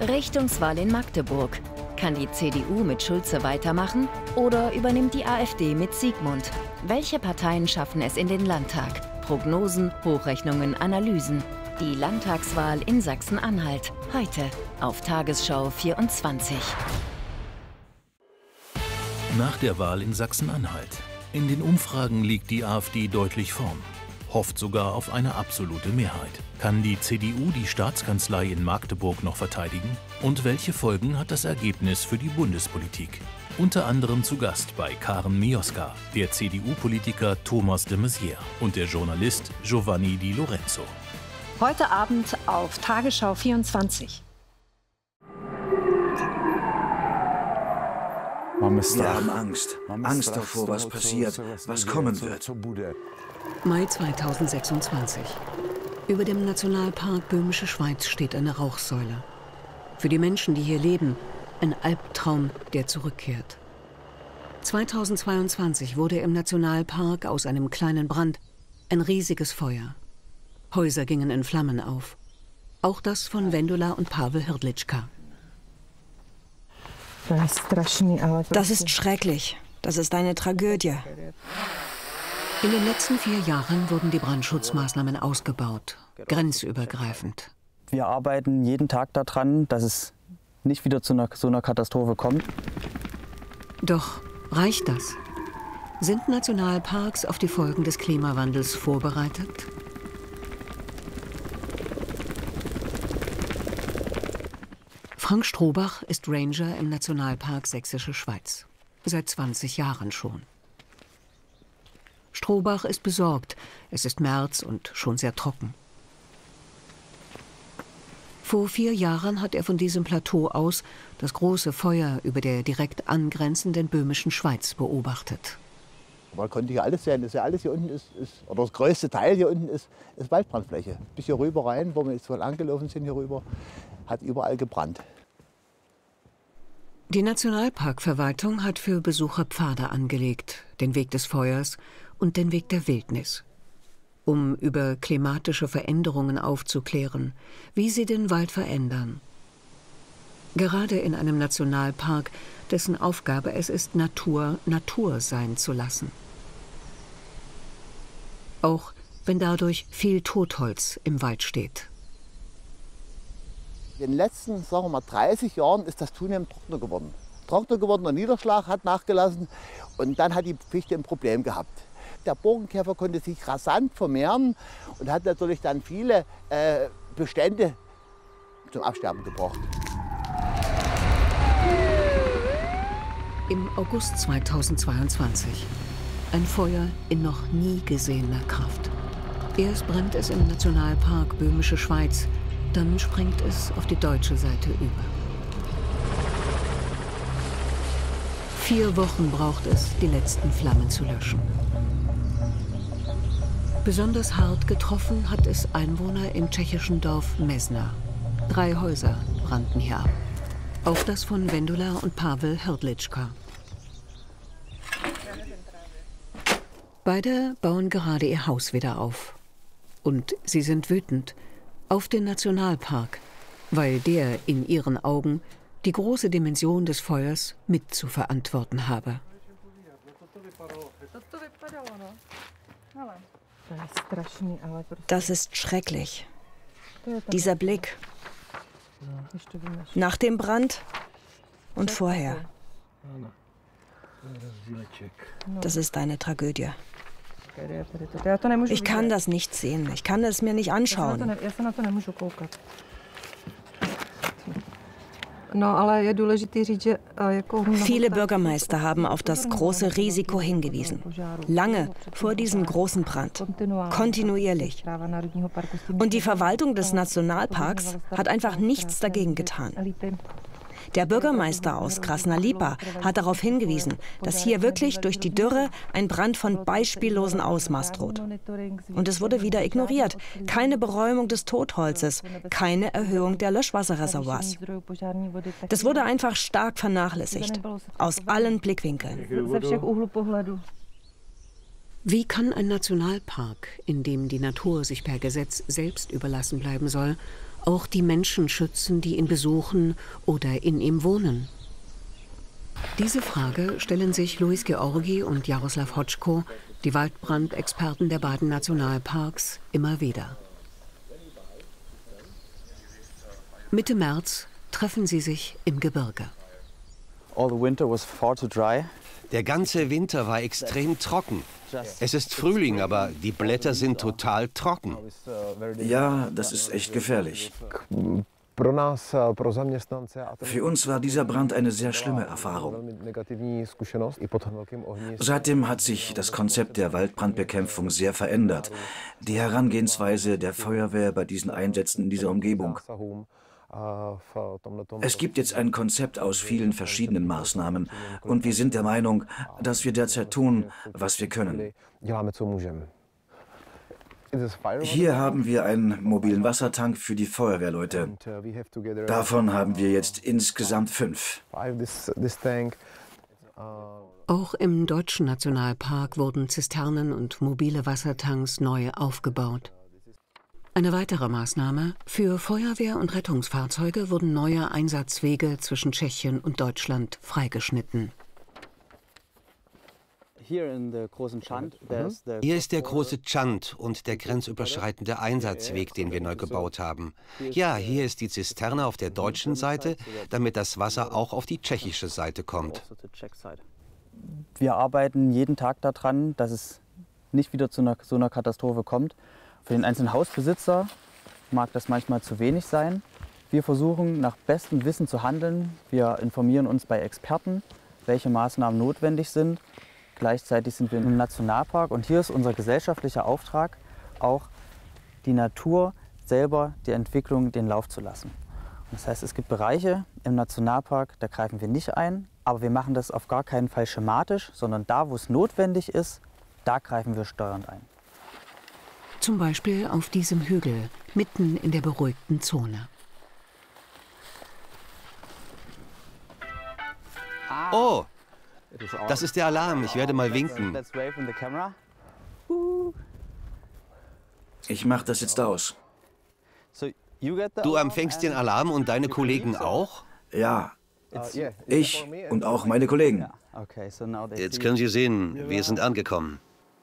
Richtungswahl in Magdeburg. Kann die CDU mit Schulze weitermachen oder übernimmt die AfD mit Siegmund? Welche Parteien schaffen es in den Landtag? Prognosen, Hochrechnungen, Analysen. Die Landtagswahl in Sachsen-Anhalt. Heute auf Tagesschau 24. Nach der Wahl in Sachsen-Anhalt. In den Umfragen liegt die AfD deutlich vorn. Hofft sogar auf eine absolute Mehrheit. Kann die CDU die Staatskanzlei in Magdeburg noch verteidigen? Und welche Folgen hat das Ergebnis für die Bundespolitik? Unter anderem zu Gast bei Karen Mioska, der CDU-Politiker Thomas de Maizière und der Journalist Giovanni Di Lorenzo. Heute Abend auf Tagesschau 24. Wir haben Angst. Angst davor, was passiert, was kommen wird. Mai 2026. Über dem Nationalpark Böhmische Schweiz steht eine Rauchsäule. Für die Menschen, die hier leben, ein Albtraum, der zurückkehrt. 2022 wurde im Nationalpark aus einem kleinen Brand ein riesiges Feuer. Häuser gingen in Flammen auf. Auch das von Wendula und Pavel Hrdlička. Das ist schrecklich. Das ist eine Tragödie. In den letzten 4 Jahren wurden die Brandschutzmaßnahmen ausgebaut, grenzübergreifend. Wir arbeiten jeden Tag daran, dass es nicht wieder zu so einer Katastrophe kommt. Doch reicht das? Sind Nationalparks auf die Folgen des Klimawandels vorbereitet? Frank Strohbach ist Ranger im Nationalpark Sächsische Schweiz. Seit 20 Jahren schon. Strohbach ist besorgt. Es ist März und schon sehr trocken. Vor 4 Jahren hat er von diesem Plateau aus das große Feuer über der direkt angrenzenden Böhmischen Schweiz beobachtet. Man konnte hier alles sehen. Das ist ja alles hier unten oder das größte Teil hier unten ist Waldbrandfläche. Bis hier rüber rein, wo wir jetzt voll angelaufen sind hier rüber, hat überall gebrannt. Die Nationalparkverwaltung hat für Besucher Pfade angelegt, den Weg des Feuers und den Weg der Wildnis, um über klimatische Veränderungen aufzuklären, wie sie den Wald verändern. Gerade in einem Nationalpark, dessen Aufgabe es ist, Natur Natur sein zu lassen. Auch wenn dadurch viel Totholz im Wald steht. In den letzten, sagen wir mal, 30 Jahren ist das zunehmend trockener geworden. Trockener geworden, der Niederschlag hat nachgelassen und dann hat die Fichte ein Problem gehabt. Der Borkenkäfer konnte sich rasant vermehren und hat natürlich dann viele Bestände zum Absterben gebracht. Im August 2022. Ein Feuer in noch nie gesehener Kraft. Erst brennt es im Nationalpark Böhmische Schweiz, dann springt es auf die deutsche Seite über. 4 Wochen braucht es, die letzten Flammen zu löschen. Besonders hart getroffen hat es Einwohner im tschechischen Dorf Mezna. 3 Häuser brannten hier ab. Auch das von Wendula und Pavel Hrdlička. Beide bauen gerade ihr Haus wieder auf. Und sie sind wütend auf den Nationalpark, weil der in ihren Augen die große Dimension des Feuers mit zu verantworten habe. Das ist schrecklich. Dieser Blick. Nach dem Brand und vorher. Das ist eine Tragödie. Ich kann das nicht sehen. Ich kann es mir nicht anschauen. Viele Bürgermeister haben auf das große Risiko hingewiesen. Lange vor diesem großen Brand. Kontinuierlich. Und die Verwaltung des Nationalparks hat einfach nichts dagegen getan. Der Bürgermeister aus Krasna-Lipa hat darauf hingewiesen, dass hier wirklich durch die Dürre ein Brand von beispiellosem Ausmaß droht. Und es wurde wieder ignoriert. Keine Beräumung des Totholzes, keine Erhöhung der Löschwasserreservoirs. Das wurde einfach stark vernachlässigt, aus allen Blickwinkeln. Wie kann ein Nationalpark, in dem die Natur sich per Gesetz selbst überlassen bleiben soll, auch die Menschen schützen, die ihn besuchen oder in ihm wohnen? Diese Frage stellen sich Luis Georgi und Jaroslav Hotschko, die Waldbrandexperten der beiden Nationalparks, immer wieder. Mitte März treffen sie sich im Gebirge. All the winter was far too dry. Der ganze Winter war extrem trocken. Es ist Frühling, aber die Blätter sind total trocken. Ja, das ist echt gefährlich. Für uns war dieser Brand eine sehr schlimme Erfahrung. Seitdem hat sich das Konzept der Waldbrandbekämpfung sehr verändert. Die Herangehensweise der Feuerwehr bei diesen Einsätzen in dieser Umgebung. Es gibt jetzt ein Konzept aus vielen verschiedenen Maßnahmen und wir sind der Meinung, dass wir derzeit tun, was wir können. Hier haben wir einen mobilen Wassertank für die Feuerwehrleute. Davon haben wir jetzt insgesamt 5. Auch im Deutschen Nationalpark wurden Zisternen und mobile Wassertanks neu aufgebaut. Eine weitere Maßnahme: Für Feuerwehr- und Rettungsfahrzeuge wurden neue Einsatzwege zwischen Tschechien und Deutschland freigeschnitten. Hier ist der große Chand und der grenzüberschreitende Einsatzweg, den wir neu gebaut haben. Ja, hier ist die Zisterne auf der deutschen Seite, damit das Wasser auch auf die tschechische Seite kommt. Wir arbeiten jeden Tag daran, dass es nicht wieder zu so einer Katastrophe kommt. Für den einzelnen Hausbesitzer mag das manchmal zu wenig sein. Wir versuchen nach bestem Wissen zu handeln. Wir informieren uns bei Experten, welche Maßnahmen notwendig sind. Gleichzeitig sind wir im Nationalpark und hier ist unser gesellschaftlicher Auftrag, auch die Natur selber, die Entwicklung, den Lauf zu lassen. Das heißt, es gibt Bereiche im Nationalpark, da greifen wir nicht ein, aber wir machen das auf gar keinen Fall schematisch, sondern da, wo es notwendig ist, da greifen wir steuernd ein. Zum Beispiel auf diesem Hügel, mitten in der beruhigten Zone. Oh, das ist der Alarm. Ich werde mal winken. Ich mache das jetzt aus. Du empfängst den Alarm und deine Kollegen auch? Ja, ich und auch meine Kollegen. Jetzt können Sie sehen, wir sind angekommen.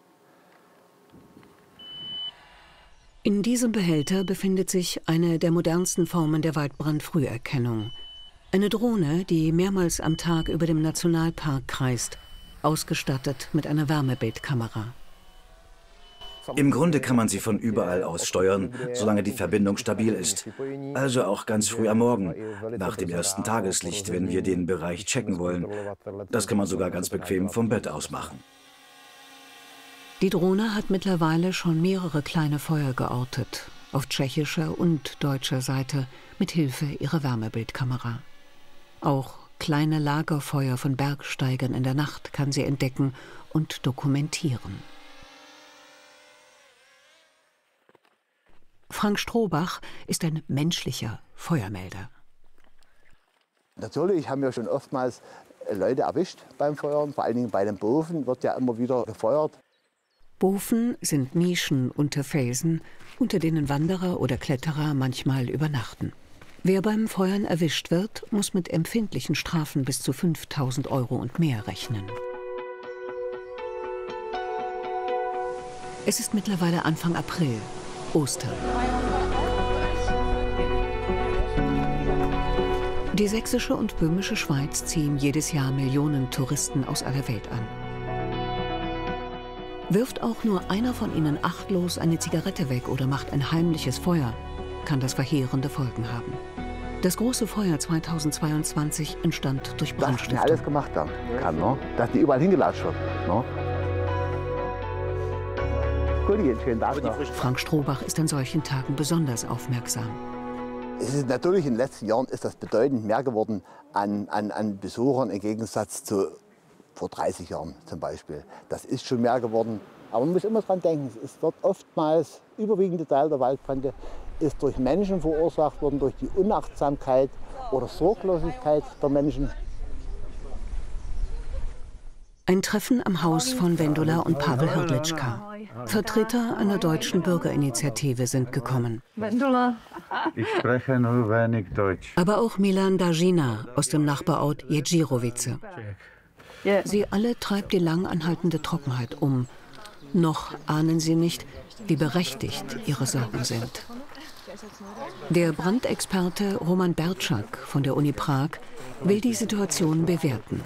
In diesem Behälter befindet sich eine der modernsten Formen der Waldbrandfrüherkennung. Eine Drohne, die mehrmals am Tag über dem Nationalpark kreist, ausgestattet mit einer Wärmebildkamera. Im Grunde kann man sie von überall aus steuern, solange die Verbindung stabil ist. Also auch ganz früh am Morgen, nach dem ersten Tageslicht, wenn wir den Bereich checken wollen. Das kann man sogar ganz bequem vom Bett aus machen. Die Drohne hat mittlerweile schon mehrere kleine Feuer geortet, auf tschechischer und deutscher Seite, mit Hilfe ihrer Wärmebildkamera. Auch kleine Lagerfeuer von Bergsteigern in der Nacht kann sie entdecken und dokumentieren. Frank Strohbach ist ein menschlicher Feuermelder. Natürlich haben wir schon oftmals Leute erwischt beim Feuern, vor allen Dingen bei den Boven wird ja immer wieder gefeuert. Boven sind Nischen unter Felsen, unter denen Wanderer oder Kletterer manchmal übernachten. Wer beim Feuern erwischt wird, muss mit empfindlichen Strafen bis zu 5.000 € und mehr rechnen. Es ist mittlerweile Anfang April, Ostern. Die sächsische und böhmische Schweiz ziehen jedes Jahr Millionen Touristen aus aller Welt an. Wirft auch nur einer von ihnen achtlos eine Zigarette weg oder macht ein heimliches Feuer, kann das verheerende Folgen haben. Das große Feuer 2022 entstand durch Brandstiftung. Das alles gemacht werden kann, ne? Dass die überall hingelatscht wird. Ne? Gut, schönen Tag noch. Frank Strohbach ist an solchen Tagen besonders aufmerksam. Es ist natürlich in den letzten Jahren ist das bedeutend mehr geworden an Besuchern im Gegensatz zu vor 30 Jahren zum Beispiel. Das ist schon mehr geworden. Aber man muss immer dran denken, es wird oftmals, überwiegende Teil der Waldbrände ist durch Menschen verursacht worden, durch die Unachtsamkeit oder Sorglosigkeit der Menschen. Ein Treffen am Haus von Wendula und Pavel Hrdlička. Vertreter einer deutschen Bürgerinitiative sind gekommen. Ich spreche nur wenig Deutsch. Aber auch Milan Dažina aus dem Nachbarort Ježířovice. Sie alle treibt die lang anhaltende Trockenheit um. Noch ahnen sie nicht, wie berechtigt ihre Sorgen sind. Der Brandexperte Roman Bertschak von der Uni Prag will die Situation bewerten.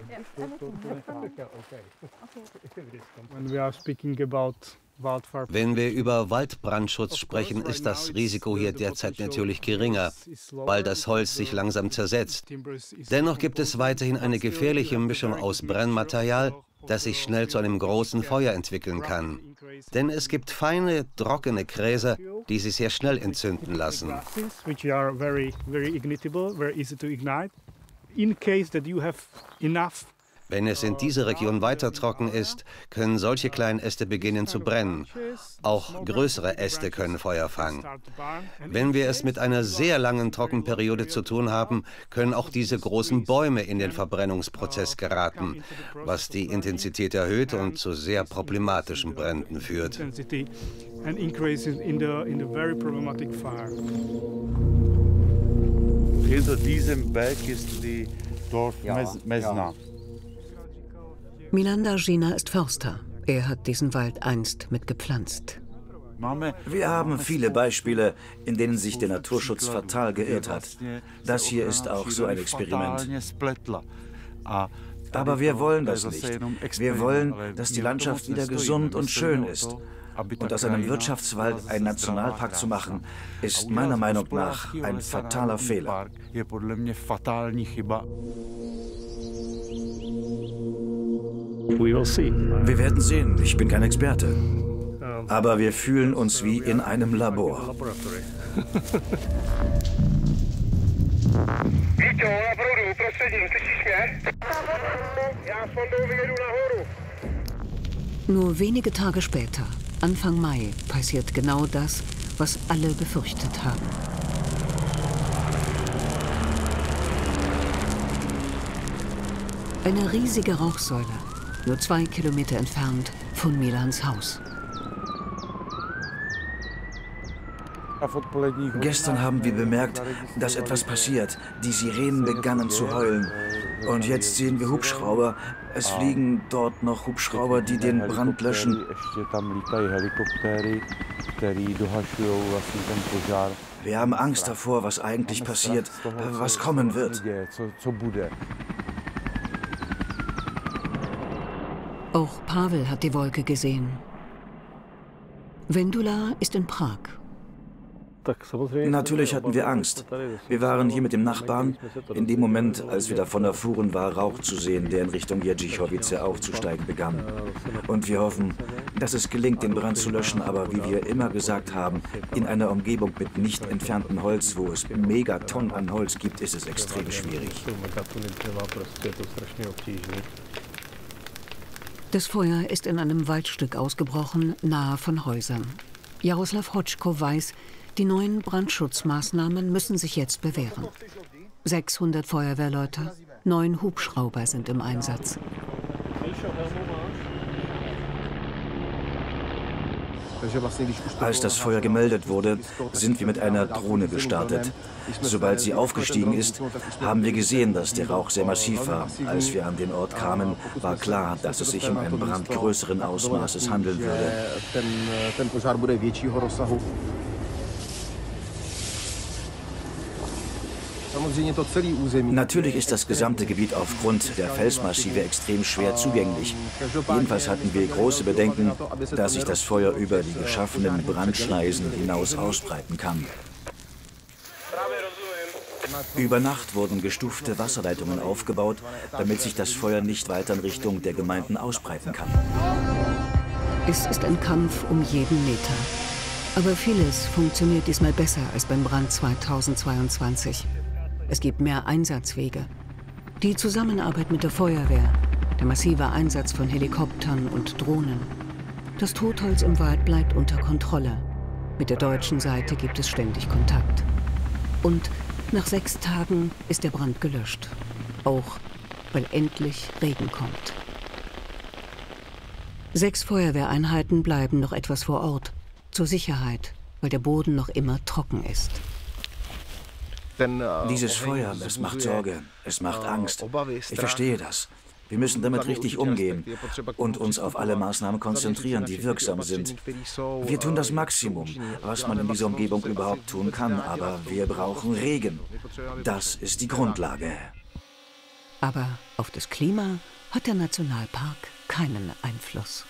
Wenn wir über Waldbrandschutz sprechen, ist das Risiko hier derzeit natürlich geringer, weil das Holz sich langsam zersetzt. Dennoch gibt es weiterhin eine gefährliche Mischung aus Brennmaterial, das sich schnell zu einem großen Feuer entwickeln kann. Denn es gibt feine, trockene Gräser, die sich sehr schnell entzünden lassen. Wenn es in dieser Region weiter trocken ist, können solche kleinen Äste beginnen zu brennen. Auch größere Äste können Feuer fangen. Wenn wir es mit einer sehr langen Trockenperiode zu tun haben, können auch diese großen Bäume in den Verbrennungsprozess geraten, was die Intensität erhöht und zu sehr problematischen Bränden führt. Hinter diesem Berg ist die Dorf Mesna. Milan Dažina ist Förster. Er hat diesen Wald einst mitgepflanzt. Wir haben viele Beispiele, in denen sich der Naturschutz fatal geirrt hat. Das hier ist auch so ein Experiment. Aber wir wollen das nicht. Wir wollen, dass die Landschaft wieder gesund und schön ist. Und aus einem Wirtschaftswald einen Nationalpark zu machen, ist meiner Meinung nach ein fataler Fehler. Wir werden sehen, ich bin kein Experte. Aber wir fühlen uns wie in einem Labor. Nur wenige Tage später, Anfang Mai, passiert genau das, was alle befürchtet haben. Eine riesige Rauchsäule, nur 2 Kilometer entfernt von Milans Haus. Gestern haben wir bemerkt, dass etwas passiert. Die Sirenen begannen zu heulen. Und jetzt sehen wir Hubschrauber. Es fliegen dort noch Hubschrauber, die den Brand löschen. Wir haben Angst davor, was eigentlich passiert, was kommen wird. Auch Pavel hat die Wolke gesehen. Wendula ist in Prag. Natürlich hatten wir Angst. Wir waren hier mit dem Nachbarn. In dem Moment, als wir davon erfuhren, war Rauch zu sehen, der in Richtung Ježířovice aufzusteigen begann. Und wir hoffen, dass es gelingt, den Brand zu löschen, aber wie wir immer gesagt haben, in einer Umgebung mit nicht entferntem Holz, wo es Megatonnen an Holz gibt, ist es extrem schwierig. Das Feuer ist in einem Waldstück ausgebrochen, nahe von Häusern. Jaroslav Hotschko weiß, die neuen Brandschutzmaßnahmen müssen sich jetzt bewähren. 600 Feuerwehrleute, 9 Hubschrauber sind im Einsatz. Als das Feuer gemeldet wurde, sind wir mit einer Drohne gestartet. Sobald sie aufgestiegen ist, haben wir gesehen, dass der Rauch sehr massiv war. Als wir an den Ort kamen, war klar, dass es sich um einen Brand größeren Ausmaßes handeln würde. Natürlich ist das gesamte Gebiet aufgrund der Felsmassive extrem schwer zugänglich. Jedenfalls hatten wir große Bedenken, dass sich das Feuer über die geschaffenen Brandschneisen hinaus ausbreiten kann. Über Nacht wurden gestufte Wasserleitungen aufgebaut, damit sich das Feuer nicht weiter in Richtung der Gemeinden ausbreiten kann. Es ist ein Kampf um jeden Meter. Aber vieles funktioniert diesmal besser als beim Brand 2022. Es gibt mehr Einsatzwege. Die Zusammenarbeit mit der Feuerwehr, der massive Einsatz von Helikoptern und Drohnen. Das Totholz im Wald bleibt unter Kontrolle. Mit der deutschen Seite gibt es ständig Kontakt. Und nach 6 Tagen ist der Brand gelöscht. Auch weil endlich Regen kommt. 6 Feuerwehreinheiten bleiben noch etwas vor Ort. Zur Sicherheit, weil der Boden noch immer trocken ist. Dieses Feuer, es macht Sorge, es macht Angst. Ich verstehe das. Wir müssen damit richtig umgehen und uns auf alle Maßnahmen konzentrieren, die wirksam sind. Wir tun das Maximum, was man in dieser Umgebung überhaupt tun kann, aber wir brauchen Regen. Das ist die Grundlage. Aber auf das Klima hat der Nationalpark keinen Einfluss.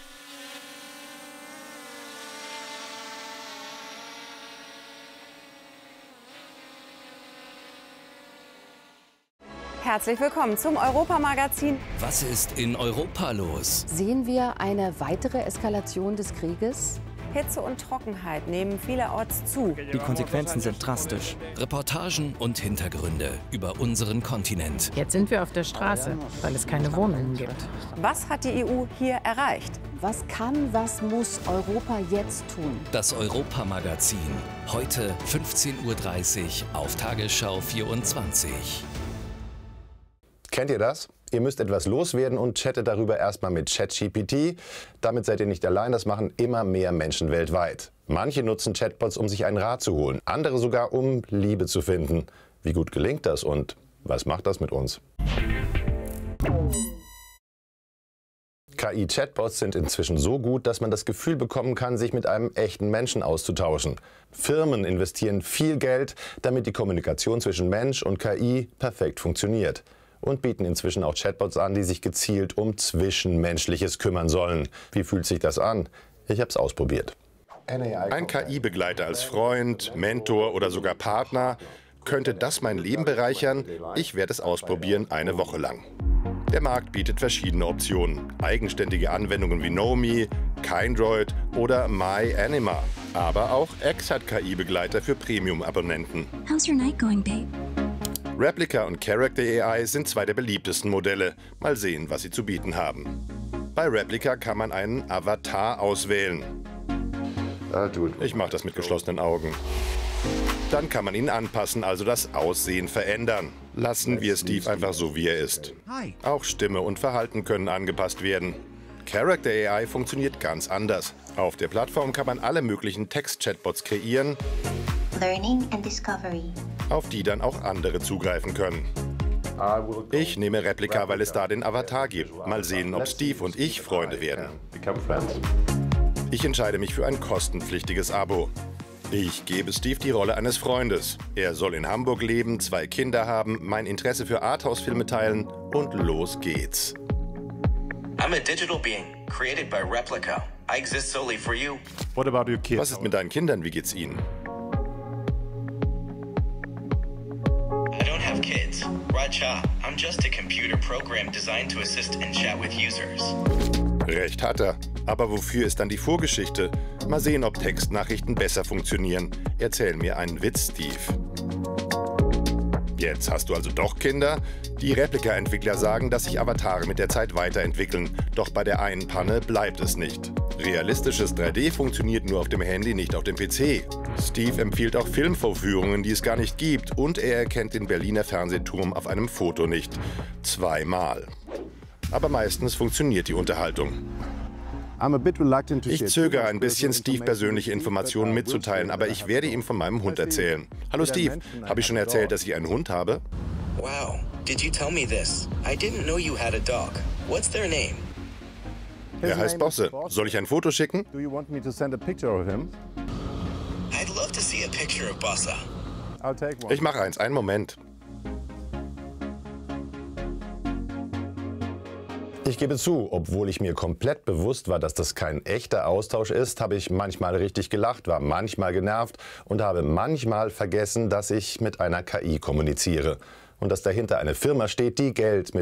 Herzlich willkommen zum Europa-Magazin. Was ist in Europa los? Sehen wir eine weitere Eskalation des Krieges? Hitze und Trockenheit nehmen vielerorts zu. Die Konsequenzen sind drastisch. Reportagen und Hintergründe über unseren Kontinent. Jetzt sind wir auf der Straße, weil es keine Wohnungen gibt. Was hat die EU hier erreicht? Was kann, was muss Europa jetzt tun? Das Europa-Magazin. Heute 15:30 Uhr auf Tagesschau 24. Kennt ihr das? Ihr müsst etwas loswerden und chattet darüber erstmal mit ChatGPT. Damit seid ihr nicht allein, das machen immer mehr Menschen weltweit. Manche nutzen Chatbots, um sich einen Rat zu holen, andere sogar, um Liebe zu finden. Wie gut gelingt das und was macht das mit uns? KI-Chatbots sind inzwischen so gut, dass man das Gefühl bekommen kann, sich mit einem echten Menschen auszutauschen. Firmen investieren viel Geld, damit die Kommunikation zwischen Mensch und KI perfekt funktioniert. Und bieten inzwischen auch Chatbots an, die sich gezielt um Zwischenmenschliches kümmern sollen. Wie fühlt sich das an? Ich habe es ausprobiert. Ein KI-Begleiter als Freund, Mentor oder sogar Partner. Könnte das mein Leben bereichern? Ich werde es ausprobieren, eine Woche lang. Der Markt bietet verschiedene Optionen. Eigenständige Anwendungen wie Nomi, Kindroid oder MyAnima. Aber auch X hat KI-Begleiter für Premium-Abonnenten. How's your night going, babe? Replika und Character AI sind zwei der beliebtesten Modelle. Mal sehen, was sie zu bieten haben. Bei Replika kann man einen Avatar auswählen. Ich mache das mit geschlossenen Augen. Dann kann man ihn anpassen, also das Aussehen verändern. Lassen wir Steve einfach so, wie er ist. Auch Stimme und Verhalten können angepasst werden. Character AI funktioniert ganz anders. Auf der Plattform kann man alle möglichen Text-Chatbots kreieren, Learning and Discovery, auf die dann auch andere zugreifen können. Ich nehme Replika, weil es da den Avatar gibt. Mal sehen, ob Steve und ich Freunde werden. Ich entscheide mich für ein kostenpflichtiges Abo. Ich gebe Steve die Rolle eines Freundes. Er soll in Hamburg leben, 2 Kinder haben, mein Interesse für Arthouse-Filme teilen und los geht's. I'm a digital being, created by Replika. I exist solely for you. What about your kids? Was ist mit deinen Kindern? Wie geht's ihnen? I don't have kids. Raja, I'm just a computer program designed to assist and chat with users. Recht hat er. Aber wofür ist dann die Vorgeschichte? Mal sehen, ob Textnachrichten besser funktionieren. Erzähl mir einen Witz, Steve. Jetzt hast du also doch Kinder? Die Replika-Entwickler sagen, dass sich Avatare mit der Zeit weiterentwickeln. Doch bei der einen Panne bleibt es nicht. Realistisches 3D funktioniert nur auf dem Handy, nicht auf dem PC. Steve empfiehlt auch Filmvorführungen, die es gar nicht gibt. Und er erkennt den Berliner Fernsehturm auf einem Foto nicht. 2-mal. Aber meistens funktioniert die Unterhaltung. Ich zögere ein bisschen, Steve persönliche Informationen mitzuteilen, aber ich werde ihm von meinem Hund erzählen. Hallo Steve, habe ich schon erzählt, dass ich einen Hund habe? Wow, did you tell me this? I didn't know you had a dog. What's their name? Er heißt Bosse. Soll ich ein Foto schicken? I'd love to see a picture of Bossa. Ich mache eins, einen Moment. Ich gebe zu, obwohl ich mir komplett bewusst war, dass das kein echter Austausch ist, habe ich manchmal richtig gelacht, war manchmal genervt und habe manchmal vergessen, dass ich mit einer KI kommuniziere und dass dahinter eine Firma steht, die Geld mit